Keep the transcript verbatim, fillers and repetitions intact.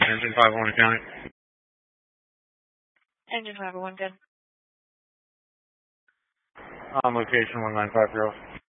Engine five one County. Engine five one, good. On location one nine five zero.